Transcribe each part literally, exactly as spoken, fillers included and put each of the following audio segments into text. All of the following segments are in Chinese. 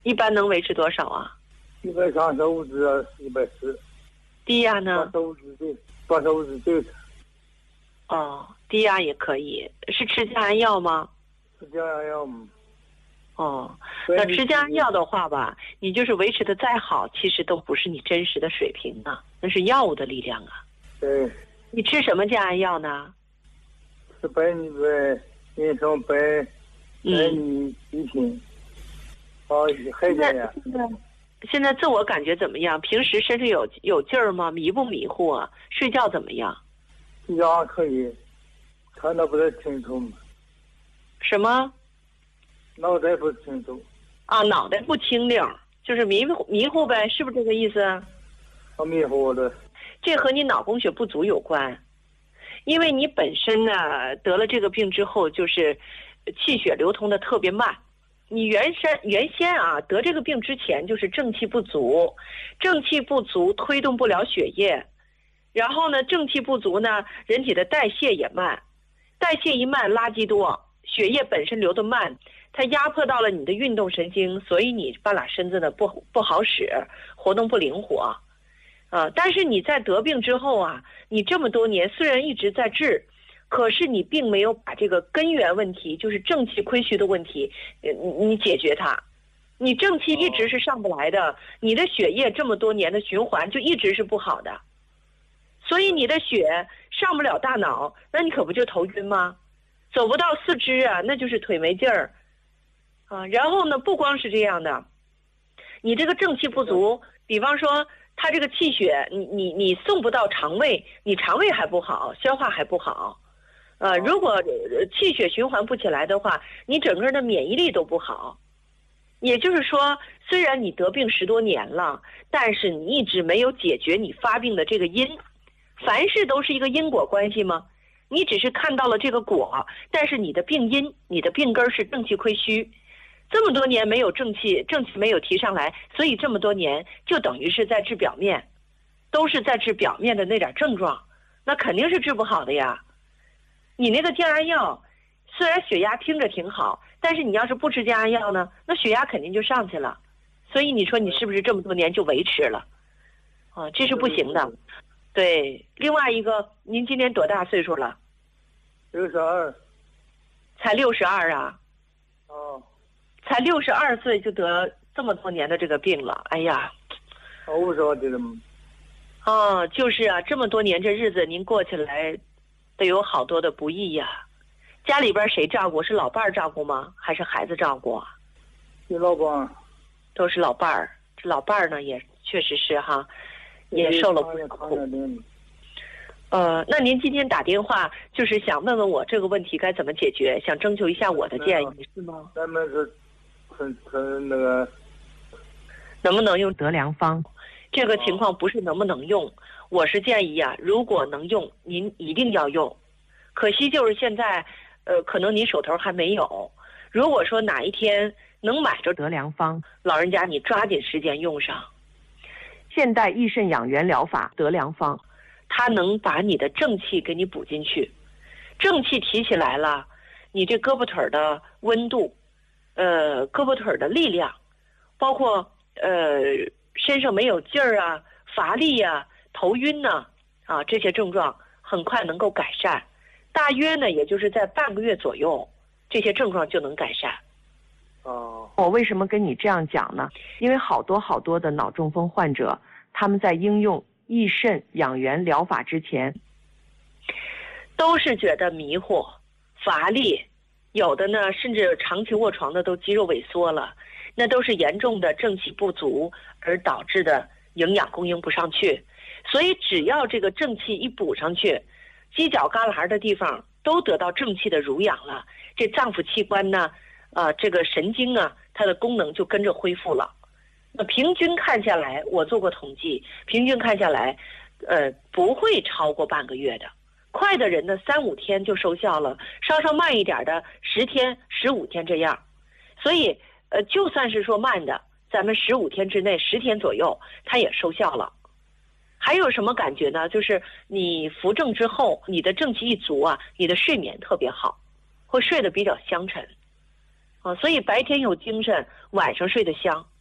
一般能维持多少啊？ 一百三十五至一百四。 低压呢？ 八十五至对，八十五至对。 哦，低压也可以，是吃降压药吗？ 吃降压药吗？ 哦，那吃降压药的话吧，你就是维持的再好，其实都不是你真实的水平啊，那是药物的力量啊。 对。 你吃什么降压药呢？ 吃百尼百人参百百尼一瓶。哦，还降压。 现在自我感觉怎么样？平时身上有有劲儿吗？迷不迷糊啊？睡觉怎么样？ 睡觉还可以，看得不太清楚嘛。 什么？ 脑袋不清楚。 啊，脑袋不清灵，就是迷糊迷糊呗，是不是这个意思？ 啊，迷糊的。 这和你脑供血不足有关，因为你本身呢得了这个病之后，就是气血流通的特别慢。你原先原先啊得这个病之前就是正气不足，正气不足推动不了血液，然后呢正气不足呢，人体的代谢也慢，代谢一慢垃圾多，血液本身流得慢，它压迫到了你的运动神经，所以你半拉身子呢不不好使，活动不灵活，啊，但是你在得病之后啊，你这么多年虽然一直在治。可是你并没有把这个根源问题，就是正气亏虚的问题，你你解决它，你正气一直是上不来的，你的血液这么多年的循环就一直是不好的，所以你的血上不了大脑，那你可不就头晕吗？走不到四肢啊，那就是腿没劲儿，啊，然后呢，不光是这样的，你这个正气不足，比方说他这个气血，你你你送不到肠胃，你肠胃还不好，消化还不好。呃，如果气血循环不起来的话，你整个的免疫力都不好。也就是说，虽然你得病十多年了，但是你一直没有解决你发病的这个因。凡事都是一个因果关系吗？你只是看到了这个果，但是你的病因、你的病根是正气亏虚。这么多年没有正气，正气没有提上来，所以这么多年就等于是在治表面，都是在治表面的那点症状，那肯定是治不好的呀。你那个降压药，虽然血压听着挺好，但是你要是不吃降压药呢，那血压肯定就上去了。所以你说你是不是这么多年就维持了？啊，这是不行的。对，另外一个，您今年多大岁数了？ 六十二。 才六十二啊？ 哦。 才六十二岁就得这么多年的这个病了，哎呀。 哦，我说的吗？ 哦，就是啊，这么多年这日子您过起来。得有好多的不易呀、啊，家里边谁照顾？是老伴儿照顾吗？还是孩子照顾啊？ 是老伴儿， 都是老伴儿。这老伴儿呢，也确实是哈，也受了苦。呃，那您今天打电话就是想问问我这个问题该怎么解决，想征求一下我的建议，是吗？ 咱们是很很那个， 能不能用德良方？这个情况不是能不能用。我是建议啊，如果能用，您一定要用。可惜就是现在，呃，可能您手头还没有。如果说哪一天能买着德良方，老人家你抓紧时间用上。现代益肾养元疗法德良方，它能把你的正气给你补进去，正气提起来了，你这胳膊腿的温度，呃，胳膊腿的力量，包括呃身上没有劲儿啊、乏力呀、啊。头晕呢，啊，这些症状很快能够改善，大约呢，也就是在半个月左右，这些症状就能改善。 哦， 我为什么跟你这样讲呢？因为好多好多的脑中风患者，他们在应用益肾养元疗法之前，都是觉得迷糊、乏力，有的呢，甚至长期卧床的都肌肉萎缩了，那都是严重的正气不足而导致的营养供应不上去。所以只要这个正气一补上去，犄角旮旯的地方都得到正气的濡养了，这脏腑器官呢，呃，这个神经啊，它的功能就跟着恢复了。那平均看下来，我做过统计，平均看下来，呃，不会超过半个月的。快的人呢，三五天就收效了；稍稍慢一点的，十天、十五天这样。所以，呃，就算是说慢的，咱们十五天之内，十天左右，它也收效了。还有什么感觉呢？就是你扶正之后，你的正气一足啊，你的睡眠特别好，会睡得比较香沉，啊，所以白天有精神，晚上睡得香。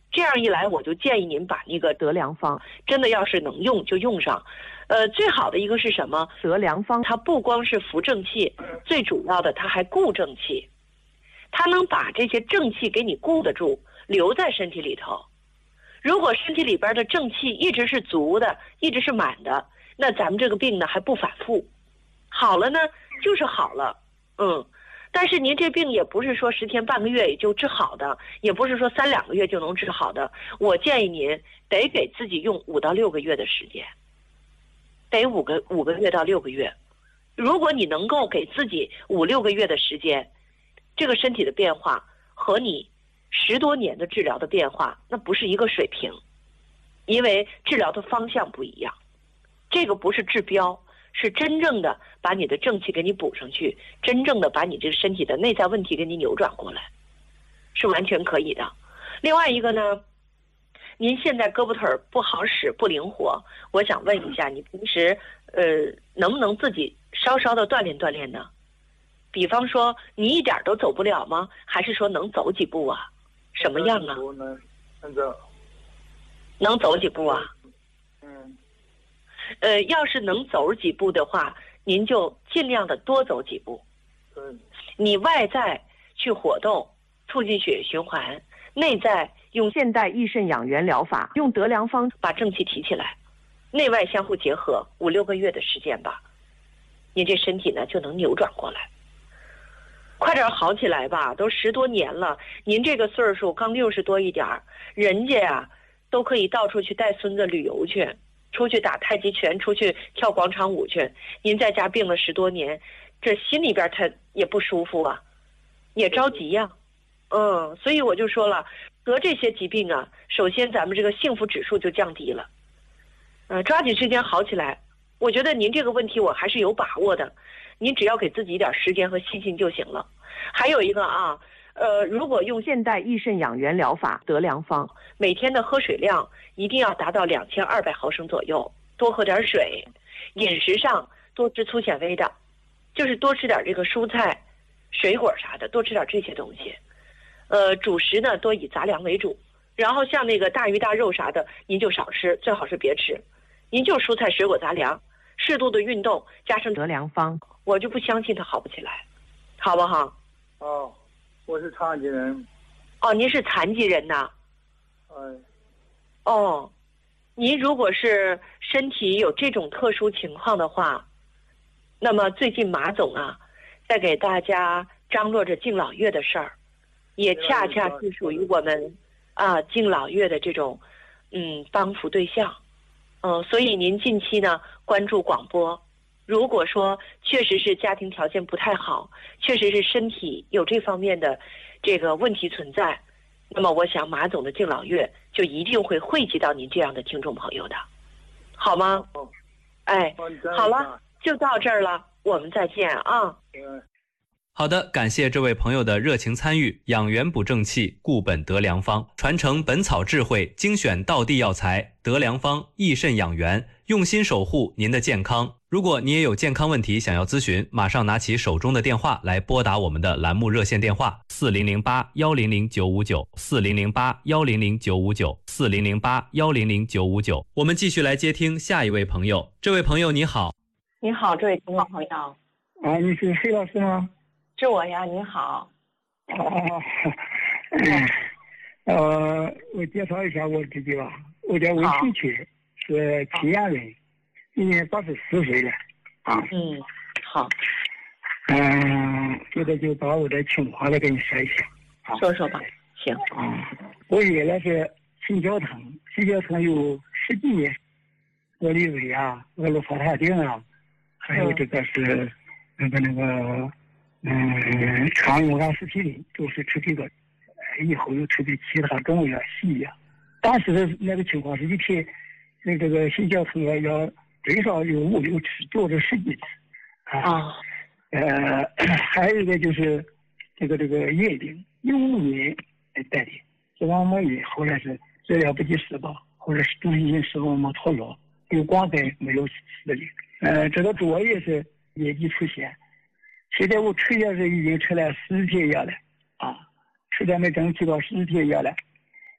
这样一来，我就建议您把那个德良方真的要是能用就用上。呃，最好的一个是什么？德良方它不光是扶正气，最主要的它还固正气，它能把这些正气给你固得住，留在身体里头。如果身体里边的正气一直是足的，一直是满的，那咱们这个病呢还不反复。好了呢，就是好了，嗯。但是您这病也不是说十天半个月也就治好的，也不是说三两个月就能治好的。我建议您得给自己用五到六个月的时间，得五个五个月到六个月。如果你能够给自己五六个月的时间，这个身体的变化和你十多年的治疗的变化，那不是一个水平，因为治疗的方向不一样。这个不是治标，是真正的把你的正气给你补上去，真正的把你这个身体的内在问题给你扭转过来，是完全可以的。另外一个呢，您现在胳膊腿不好使不灵活，我想问一下，你平时呃能不能自己稍稍的锻炼锻炼呢？比方说你一点都走不了吗？还是说能走几步啊？什么样啊？ 能能走， 能走几步啊？ 嗯。 呃，要是能走几步的话，您就尽量的多走几步。 嗯。 你外在去活动，促进血液循环；内在用现代益肾养元疗法，用德良方把正气提起来，内外相互结合，五六个月的时间吧，您这身体呢就能扭转过来，快点好起来吧。都十多年了，您这个岁数刚六十多一点儿，人家呀、啊、都可以到处去带孙子旅游去。出去打太极拳，出去跳广场舞去。您在家病了十多年，这心里边他也不舒服啊，也着急呀、啊。嗯，所以我就说了，得这些疾病啊，首先咱们这个幸福指数就降低了。嗯、呃，抓紧时间好起来。我觉得您这个问题我还是有把握的，您只要给自己一点时间和信心就行了。还有一个啊。呃，如果用现代益肾养元疗法德良方，每天的喝水量一定要达到两千二百毫升左右，多喝点水。饮食上多吃粗纤维的，就是多吃点这个蔬菜、水果啥的，多吃点这些东西。呃，主食呢多以杂粮为主，然后像那个大鱼大肉啥的，您就少吃，最好是别吃。您就蔬菜、水果、杂粮，适度的运动，加上德良方，我就不相信它好不起来，好不好？ 哦。我是残疾人。 哦，您是残疾人呐？ 嗯。 哦，您如果是身体有这种特殊情况的话，那么最近马总啊，在给大家张罗着敬老院的事儿，也恰恰是属于我们啊敬老院的这种嗯帮扶对象。嗯、呃，所以您近期呢关注广播。如果说确实是家庭条件不太好，确实是身体有这方面的这个问题存在，那么我想马总的敬老院就一定会惠及到您这样的听众朋友的，好吗？ 哦， 哎，好了，就到这儿了，我们再见啊。 嗯。 好的，感谢这位朋友的热情参与。养元补正气，固本德良方，传承本草智慧，精选道地药材，德良方益肾养元，用心守护您的健康。如果你也有健康问题想要咨询，马上拿起手中的电话来拨打我们的栏目热线电话四零零八幺零零九五九四零零八幺零零九五九四零零八幺零零九五九。我们继续来接听下一位朋友。这位朋友你好。 你好，这位听众朋友。 啊，你是黑老师吗？ 是我呀，你好。 哦，嗯，呃，我介绍一下我自己吧。我叫魏清曲，是济阳人，今年八十四岁了。啊。 嗯，好。 嗯，现在就把我的情况来跟你说一下。 说说吧。行。 啊，我原来是心绞疼，心绞疼有十几年，厄立韦啊，厄鲁法他定啊，还有这个是那个那个。嗯，常用阿司匹林都是吃这个，以后又吃的其他中药西药。当时的那个情况是一天，那这个心绞疼药要最少有五六次，做着十几次。啊，呃，还有一个就是这个这个月饼，有五年带的，这王毛月后来是治疗不及时吧，或者是注意饮食我没讨论，有光在没有死力。呃，这个主也是年纪出现。现在我吃药是已经吃了十天药了，啊，吃的没正气到十天药了，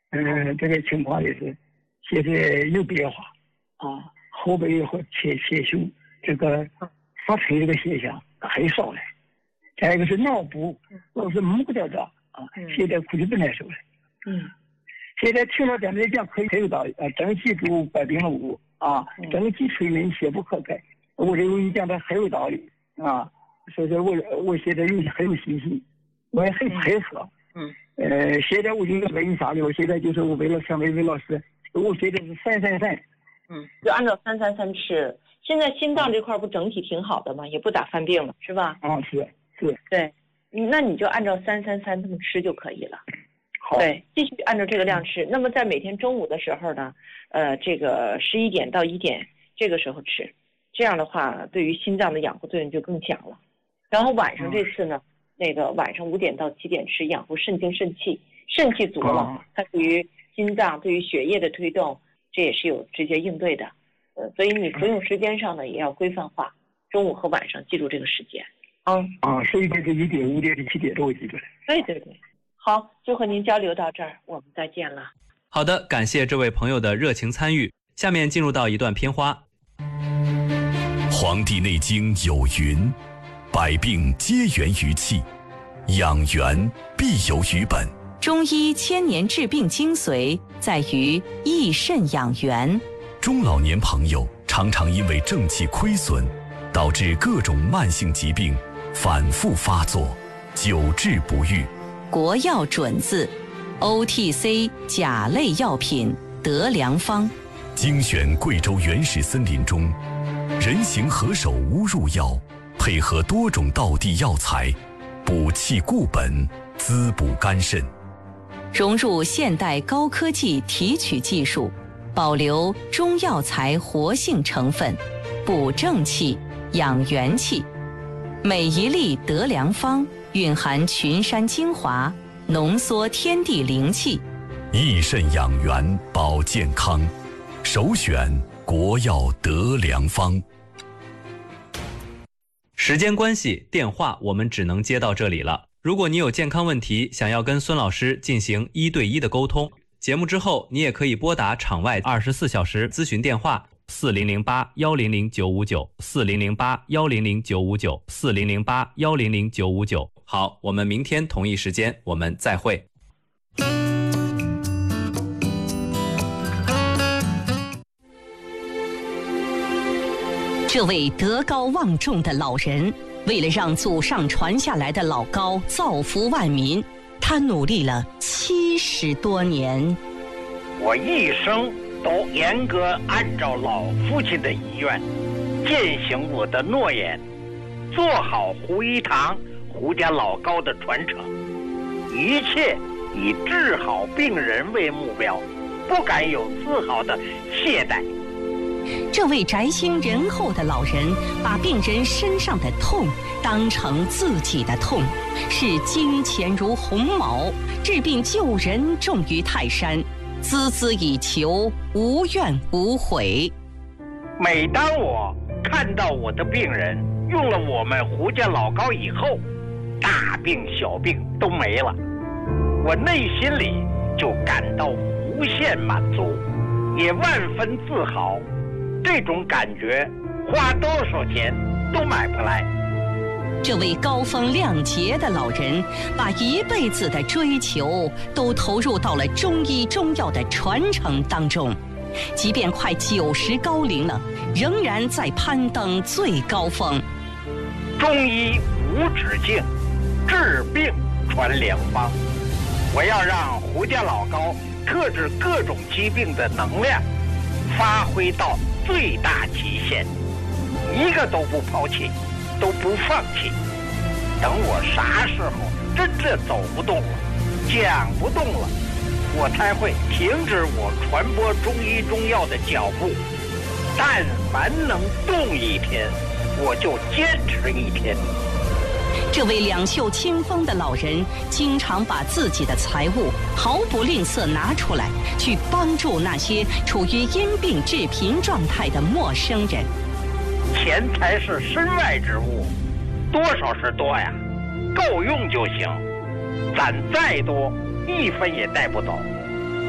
嗯，这个情况也是现在有变化哦， 后背和前前胸这个发垂这个现象很少了。再一个是脑部老是木掉着啊，现在估计不难受了。 嗯， 现在听了咱们讲可以可以到呃正气主百病无啊，正气催眠邪不可改。我认为你讲的很有道理啊，所以说我我现在有很有信心，我也很配合。 嗯， 呃，现在我就问你啥呢？我现在就是我为了想问问老师，我现在是三三三。 嗯，就按照三三三吃。现在心脏这块不整体挺好的吗？也不咋犯病了，是吧？ 啊，是是。 对，那你就按照三三三这么吃就可以了。 好。 对，继续按照这个量吃。那么在每天中午的时候呢，呃，这个十一点到一点这个时候吃，这样的话对于心脏的养护作用就更强了。然后晚上这次呢，嗯、那个晚上五点到七点吃，养护肾精肾气，肾气足了，啊、它对于心脏、对于血液的推动，这也是有直接应对的。呃，所以你服用时间上呢也要规范化，中午和晚上记住这个时间。嗯啊，十一点至一点，五点至七点都我记住了。 对对对，好，就和您交流到这儿，我们再见了。 好的，感谢这位朋友的热情参与。下面进入到一段片花。 《黄帝内经》有云：“百病皆源于气，养元必有于本。” 中医千年治病精髓在于益肾养元。 中老年朋友常常因为正气亏损，导致各种慢性疾病反复发作，久治不愈。 国药准字 O T C 甲类药品德良方， 精选贵州原始森林中人形何首乌入药，配合多种道地药材，补气固本，滋补肝肾。 融入现代高科技提取技术，保留中药材活性成分，补正气，养元气。每一粒德良方蕴含群山精华，浓缩天地灵气， 益肾养元保健康，首选国药德良方。 时间关系，电话我们只能接到这里了。如果你有健康问题，想要跟孙老师进行一对一的沟通，节目之后你也可以拨打场外二十四小时咨询电话四零零八幺零零九五九四零零八幺零零九五九四零零八幺零零九五九。好，我们明天同一时间我们再会。 这位德高望重的老人，为了让祖上传下来的老高造福万民，他努力了七十多年。 我一生都严格按照老父亲的遗愿，践行我的诺言，做好胡一堂、胡家老高的传承，一切以治好病人为目标，不敢有丝毫的懈怠。 这位宅心仁厚的老人，把病人身上的痛当成自己的痛，视金钱如鸿毛，治病救人重于泰山，孜孜以求，无怨无悔。 每当我看到我的病人用了我们胡家老高以后，大病小病都没了，我内心里就感到无限满足，也万分自豪。这种感觉花多少钱都买不来。 这位高风亮节的老人，把一辈子的追求都投入到了中医中药的传承当中，即便快九十高龄了，仍然在攀登最高峰。 中医无止境，治病传良方。我要让胡家老高克制各种疾病的能量发挥到最大极限，一个都不抛弃，都不放弃。等我啥时候真正走不动了，讲不动了，我才会停止我传播中医中药的脚步。但凡能动一天，我就坚持一天。 这位两袖清风的老人，经常把自己的财物毫不吝啬拿出来，去帮助那些处于因病致贫状态的陌生人。 钱财是身外之物，多少是多呀，够用就行，攒再多一分也带不走。